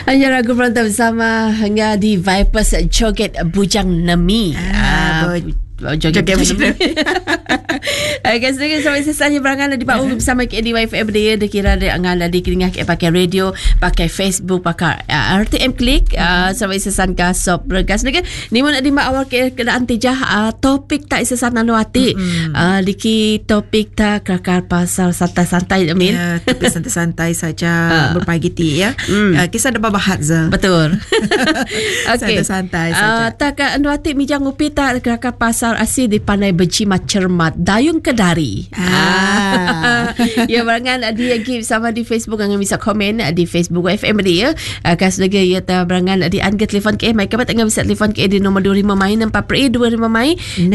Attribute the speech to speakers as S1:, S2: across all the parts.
S1: Hanya ragu berontak bersama hingga di Vipers Joget Bujang Nemi. Joget Bujang Nemi. Okay, sedikit sampai sesanya berangan di Pak bersama KDYFM dia kira dia angan di keringat pakai radio, pakai Facebook, pakai RTM Klik sampai sesan ka sop bergas ni ni mun di awal ke antijah topik tak sesan anuati diki topik tak kakar pasal santai-santai Amin.
S2: Ya, topik santai-santai saja berpagi ti ya. Kisah ada babahat za.
S1: Betul.
S2: Okay. Santai saja.
S1: Tak anuati mijang upi tak kakar pasal asih di pandai berjimat cermat dayung kedari. Ya berangan dia give sama di Facebook yang bisa komen di Facebook FM dia. Kas lagi ya ta berangan di angka telefon ke mai kabat tengah bisa telefon ke di nombor 25 Mai 4 25 Mai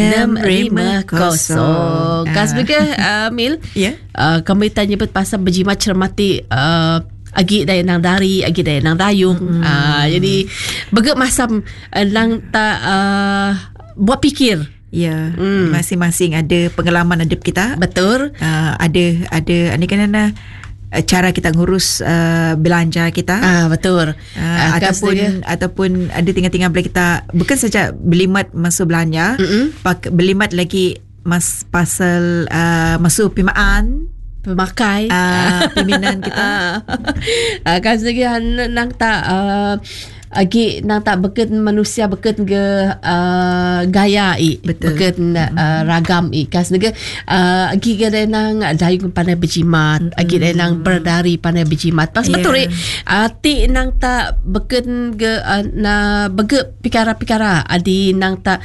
S1: 650. Kas lagi Mil. Ya. Kami tanya pasal berjimat cermati agi daya nang dari, agi daya nang dayung. Jadi begak masam lang ta buat fikir.
S2: Ya, masing-masing ada pengalaman hidup kita.
S1: Betul.
S2: Ada ni kan cara kita ngurus belanja kita.
S1: Betul.
S2: Ataupun ada tinggal-tinggal bila kita bukan saja berlimat masuk belanja, berlimat lagi pasal masuk
S1: pemakai pimpinan kita. Kan lagi nang tak agi nang tak beken manusia beken ke gaya beken ragam kas nege agi gade nang dayung pandai berjimat agi gade nang berdari pandai berjimat pas betul ati nang tak beken ke na bege pikara-pikara adi nang tak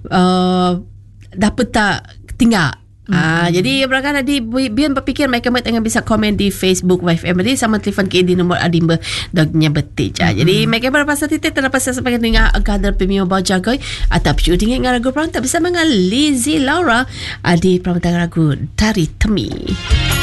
S1: dapat tak tinggal. Jadi berangkat di biar berfikir mereka tengah bisa komen di Facebook YFM di sama telefon ke di nombor adimba dognya betik. Jadi mereka berpasal titik terlepas sampai dengar kadar premium bajagoi atau shooting dengan lagu perang tak bisa mengal Lizzy Laura di perang lagu Dari Temi.